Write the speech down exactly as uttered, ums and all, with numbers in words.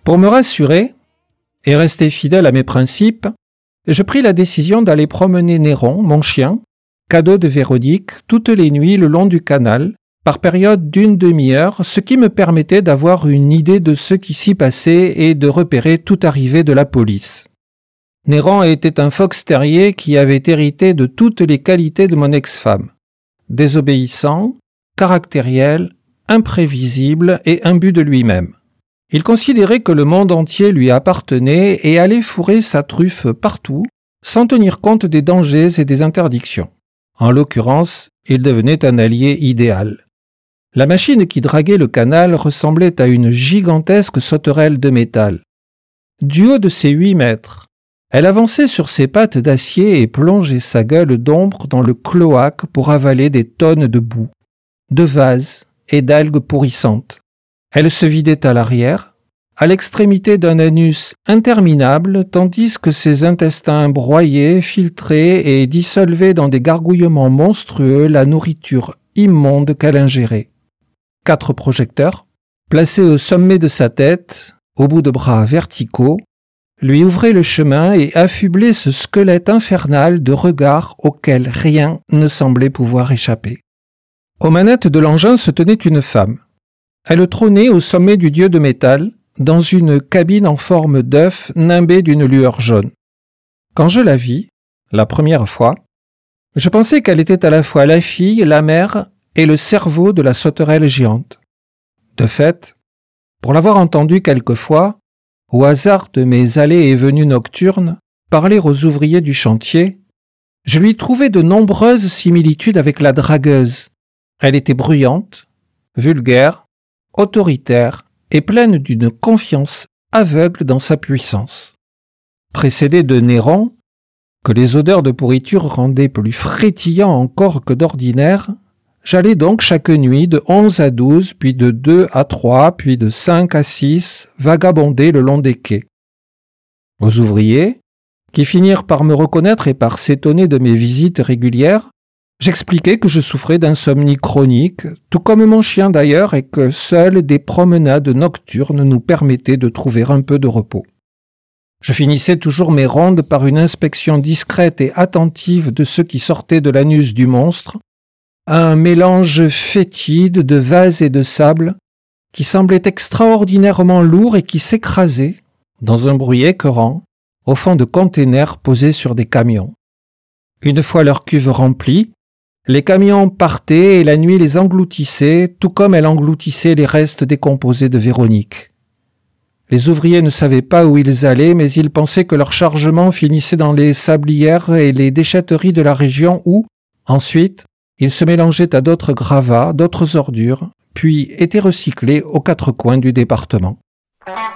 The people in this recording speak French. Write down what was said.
Pour me rassurer et rester fidèle à mes principes, je pris la décision d'aller promener Néron, mon chien, cadeau de Véronique, toutes les nuits le long du canal, par période d'une demi-heure, ce qui me permettait d'avoir une idée de ce qui s'y passait et de repérer toute arrivée de la police. Néron était un fox terrier qui avait hérité de toutes les qualités de mon ex-femme. Désobéissant, caractériel, imprévisible et imbu de lui-même. Il considérait que le monde entier lui appartenait et allait fourrer sa truffe partout, sans tenir compte des dangers et des interdictions. En l'occurrence, il devenait un allié idéal. La machine qui draguait le canal ressemblait à une gigantesque sauterelle de métal. Du haut de ses huit mètres, elle avançait sur ses pattes d'acier et plongeait sa gueule d'ombre dans le cloaque pour avaler des tonnes de boue, de vases et d'algues pourrissantes. Elle se vidait à l'arrière, à l'extrémité d'un anus interminable, tandis que ses intestins broyaient, filtraient et dissolvaient dans des gargouillements monstrueux la nourriture immonde qu'elle ingérait. Quatre projecteurs, placés au sommet de sa tête, au bout de bras verticaux, lui ouvraient le chemin et affublaient ce squelette infernal de regards auquel rien ne semblait pouvoir échapper. Aux manettes de l'engin se tenait une femme. Elle trônait au sommet du dieu de métal, dans une cabine en forme d'œuf nimbée d'une lueur jaune. Quand je la vis, la première fois, je pensais qu'elle était à la fois la fille, la mère et le cerveau de la sauterelle géante. De fait, pour l'avoir entendue quelquefois, au hasard de mes allées et venues nocturnes, parler aux ouvriers du chantier, je lui trouvais de nombreuses similitudes avec la dragueuse. Elle était bruyante, vulgaire, autoritaire et pleine d'une confiance aveugle dans sa puissance. Précédée de Néron, que les odeurs de pourriture rendaient plus frétillant encore que d'ordinaire, j'allais donc chaque nuit de onze à douze, puis de deux à trois, puis de cinq à six, vagabonder le long des quais. Aux ouvriers, qui finirent par me reconnaître et par s'étonner de mes visites régulières, j'expliquais que je souffrais d'insomnie chronique, tout comme mon chien d'ailleurs, et que seules des promenades nocturnes nous permettaient de trouver un peu de repos. Je finissais toujours mes rondes par une inspection discrète et attentive de ceux qui sortaient de l'anus du monstre, un mélange fétide de vase et de sable qui semblait extraordinairement lourd et qui s'écrasait, dans un bruit écœurant, au fond de containers posés sur des camions. Une fois leur cuve remplie, les camions partaient et la nuit les engloutissait, tout comme elle engloutissait les restes décomposés de Véronique. Les ouvriers ne savaient pas où ils allaient, mais ils pensaient que leur chargement finissait dans les sablières et les déchetteries de la région où, ensuite, ils se mélangeaient à d'autres gravats, d'autres ordures, puis étaient recyclés aux quatre coins du département.